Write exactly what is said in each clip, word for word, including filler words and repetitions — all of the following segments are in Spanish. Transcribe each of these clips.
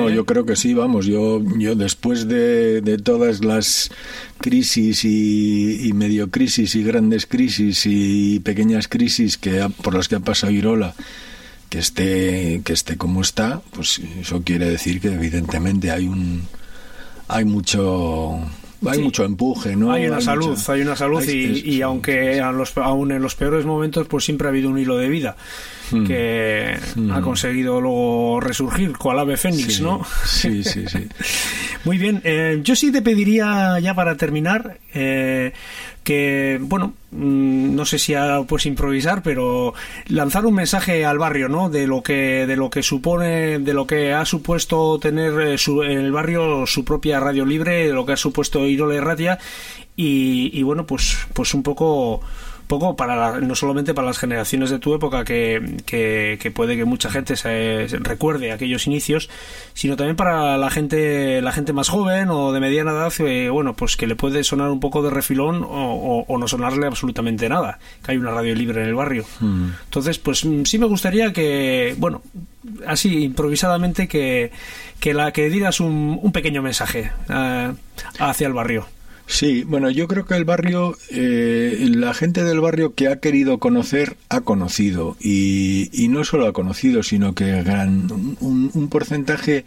no, yo creo que sí, vamos, yo yo después de, de todas las crisis y, y medio crisis y grandes crisis y pequeñas crisis que ha, por las que ha pasado Irola, que esté que esté como está, pues eso quiere decir que evidentemente hay un hay mucho hay sí. mucho empuje, ¿no? Hay una hay salud, mucha, hay una salud hay, y, es, y aunque a los, aún en los peores momentos pues siempre ha habido un hilo de vida mm. que mm. ha conseguido luego resurgir cual ave fénix, sí, ¿no? Sí, sí, sí. Muy bien, eh, yo sí te pediría ya para terminar eh, que, bueno, no sé si ahora puedes improvisar, pero lanzar un mensaje al barrio, ¿no? De lo que de lo que supone, de lo que ha supuesto tener su, en el barrio su propia radio libre, de lo que ha supuesto Irola Irratia y, y bueno, pues pues un poco poco para la, no solamente para las generaciones de tu época que, que, que puede que mucha gente se, se recuerde aquellos inicios, sino también para la gente la gente más joven o de mediana edad, eh, bueno, pues que le puede sonar un poco de refilón o, o, o no sonarle absolutamente nada, que hay una radio libre en el barrio. Mm. Entonces, pues sí me gustaría que, bueno, así improvisadamente que, que, la, que dieras un, un pequeño mensaje uh, hacia el barrio. Sí, bueno, yo creo que el barrio, eh, la gente del barrio que ha querido conocer, ha conocido. Y, y no solo ha conocido, sino que gran, un, un porcentaje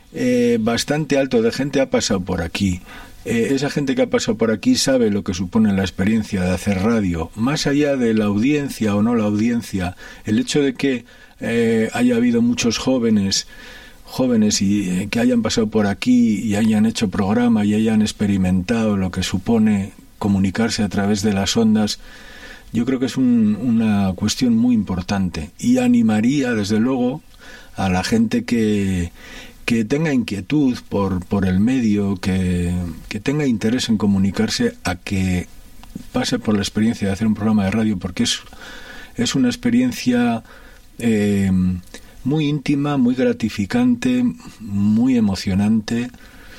eh, bastante alto de gente ha pasado por aquí. Eh, esa gente que ha pasado por aquí sabe lo que supone la experiencia de hacer radio. Más allá de la audiencia o no la audiencia, el hecho de que eh, haya habido muchos jóvenes... jóvenes y eh, que hayan pasado por aquí y hayan hecho programa y hayan experimentado lo que supone comunicarse a través de las ondas, yo creo que es un, una cuestión muy importante y animaría desde luego a la gente que, que tenga inquietud por, por el medio, que, que tenga interés en comunicarse, a que pase por la experiencia de hacer un programa de radio, porque es, es una experiencia eh, muy íntima, muy gratificante, muy emocionante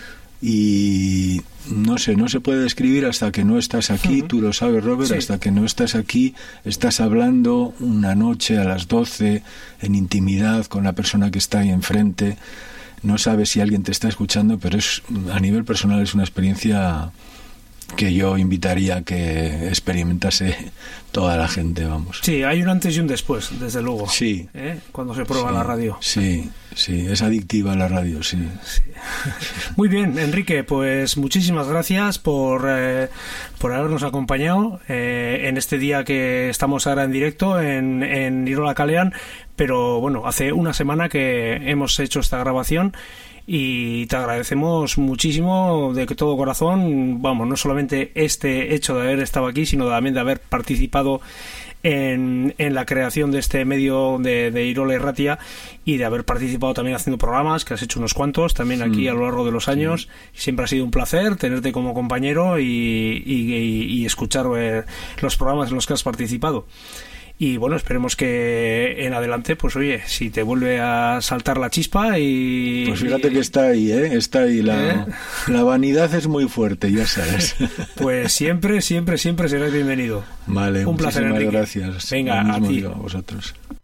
y no sé, no se puede describir hasta que no estás aquí. Uh-huh. Tú lo sabes, Robert, sí. Hasta que no estás aquí, estás hablando una noche a las doce en intimidad con la persona que está ahí enfrente, no sabes si alguien te está escuchando, pero es, a nivel personal es una experiencia que yo invitaría a que experimentase toda la gente, vamos. Sí, hay un antes y un después, desde luego. Sí. ¿Eh? Cuando se prueba sí, la radio. Sí, sí, es adictiva la radio, sí. sí. Muy bien, Enrique, pues muchísimas gracias por, eh, por habernos acompañado eh, en este día que estamos ahora en directo en, en Irola Kalean, pero bueno, hace una semana que hemos hecho esta grabación y te agradecemos muchísimo de todo corazón, vamos, no solamente este hecho de haber estado aquí, sino también de haber participado en, en la creación de este medio de, de Irola Irratia y de haber participado también haciendo programas, que has hecho unos cuantos también aquí sí. a lo largo de los años. Sí. Siempre ha sido un placer tenerte como compañero y, y, y, y escuchar eh, los programas en los que has participado. Y bueno, esperemos que en adelante, pues oye, si te vuelve a saltar la chispa y... Pues fíjate y, que está ahí, ¿eh? Está ahí. La, ¿eh? la vanidad es muy fuerte, ya sabes. Pues siempre, siempre, siempre serás bienvenido. Vale, un placer, muchísimas Enrique. gracias. Venga, a ti. A vosotros.